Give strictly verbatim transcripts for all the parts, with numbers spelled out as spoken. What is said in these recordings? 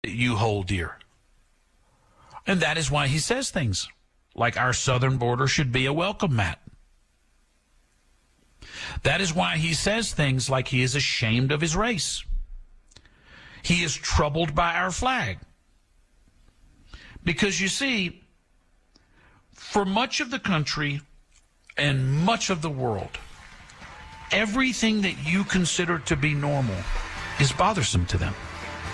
that you hold dear. And that is why he says things like our southern border should be a welcome mat. That is why he says things like he is ashamed of his race. He is troubled by our flag. Because you see, for much of the country and much of the world, everything that you consider to be normal is bothersome to them.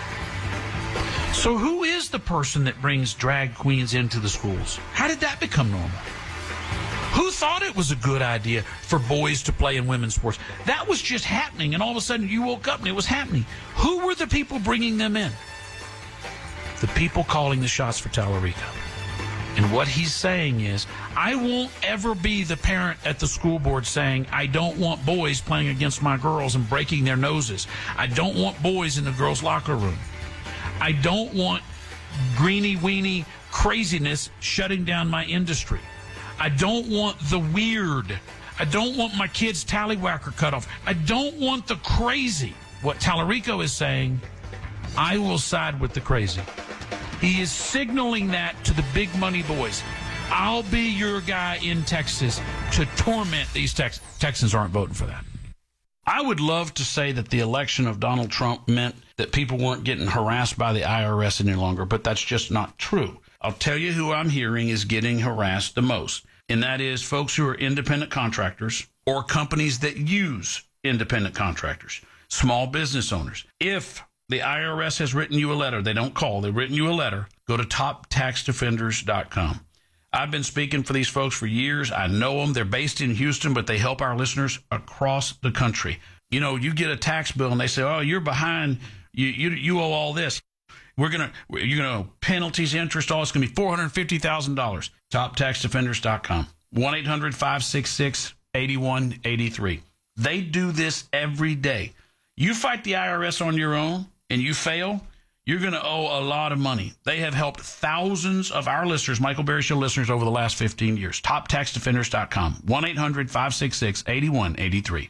So who is the person that brings drag queens into the schools? How did that become normal? Who thought it was a good idea for boys to play in women's sports? That was just happening, and all of a sudden you woke up and it was happening. Who were the people bringing them in? The people calling the shots for Tallarico. And what he's saying is, I won't ever be the parent at the school board saying, I don't want boys playing against my girls and breaking their noses. I don't want boys in the girls' locker room. I don't want greeny-weeny craziness shutting down my industry. I don't want the weird. I don't want my kid's tallywhacker cut off. I don't want the crazy. What Tallarico is saying, I will side with the crazy. He is signaling that to the big money boys. I'll be your guy in Texas to torment these Tex- Texans aren't voting for that. I would love to say that the election of Donald Trump meant that people weren't getting harassed by the I R S any longer, but that's just not true. I'll tell you who I'm hearing is getting harassed the most, and that is folks who are independent contractors or companies that use independent contractors, small business owners. If the I R S has written you a letter, they don't call, they've written you a letter, go to top tax defenders dot com. I've been speaking for these folks for years. I know them. They're based in Houston, but they help our listeners across the country. You know, you get a tax bill and they say, oh, you're behind. You you, you owe all this. We're going to, you're going to penalties, interest, all it's going to be four hundred fifty thousand dollars. top tax defenders dot com. one eight hundred five six six eight one eight three. They do this every day. You fight the I R S on your own and you fail, you're going to owe a lot of money. They have helped thousands of our listeners, Michael Berry Show listeners, over the last fifteen years. top tax defenders dot com. one eight hundred five six six eight one eight three.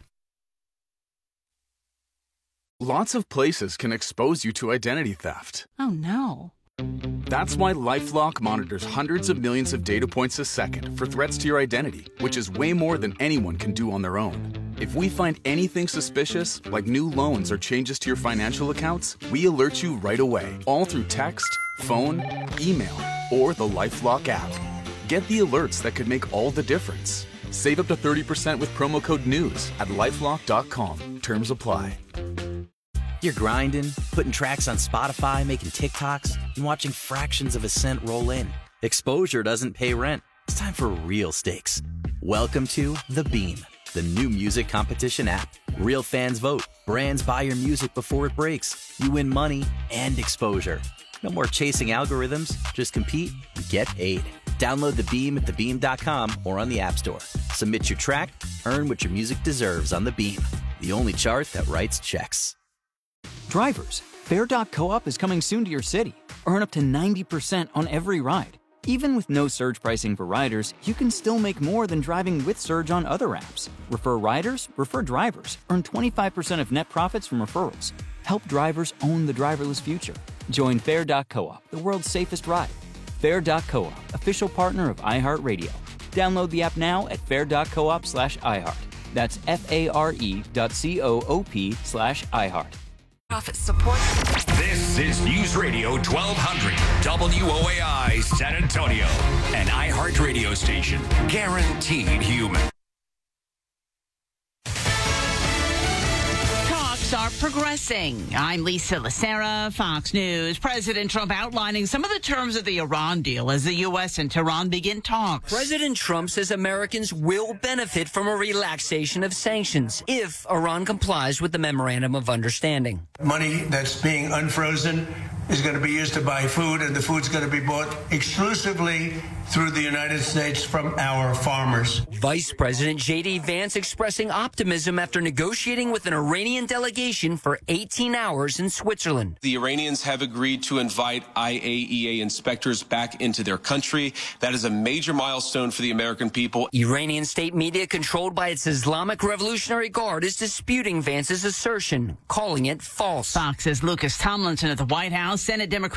Lots of places can expose you to identity theft. Oh, no. That's why LifeLock monitors hundreds of millions of data points a second for threats to your identity, which is way more than anyone can do on their own. If we find anything suspicious, like new loans or changes to your financial accounts, we alert you right away, all through text, phone, email, or the LifeLock app. Get the alerts that could make all the difference. Save up to thirty percent with promo code NEWS at lifelock dot com. Terms apply. You're grinding, putting tracks on Spotify, making TikToks, and watching fractions of a cent roll in. Exposure doesn't pay rent. It's time for real stakes. Welcome to The Beam, the new music competition app. Real fans vote. Brands buy your music before it breaks. You win money and exposure. No more chasing algorithms. Just compete and get paid. Download The Beam at the beam dot com or on the App Store. Submit your track, earn what your music deserves on The Beam, the only chart that writes checks. Drivers, Fare dot coop is coming soon to your city. Earn up to ninety percent on every ride. Even with no surge pricing for riders, you can still make more than driving with Surge on other apps. Refer riders, refer drivers. Earn twenty-five percent of net profits from referrals. Help drivers own the driverless future. Join Fare dot coop, the world's safest ride. Fare dot coop, official partner of iHeartRadio. Download the app now at fare dot coop slash iHeart. That's F-A-R-E dot C-O-O-P slash iHeart. Profit support. This is News Radio twelve hundred W O A I San Antonio, an iHeart radio station, guaranteed human. Talks are progressing. I'm Lisa Lacera, Fox News. President Trump outlining some of the terms of the Iran deal as the U S and Tehran begin talks. President Trump says Americans will benefit from a relaxation of sanctions if Iran complies with the Memorandum of Understanding. Money that's being unfrozen is going to be used to buy food, and the food's going to be bought exclusively through the United States from our farmers. Vice President J D. Vance expressing optimism after negotiating with an Iranian delegation for eighteen hours in Switzerland. The Iranians have agreed to invite I A E A inspectors back into their country. That is a major milestone for the American people. Iranian state media controlled by its Islamic Revolutionary Guard is disputing Vance's assertion, calling it false. Fox's Lucas Tomlinson at the White House House Senate Democrats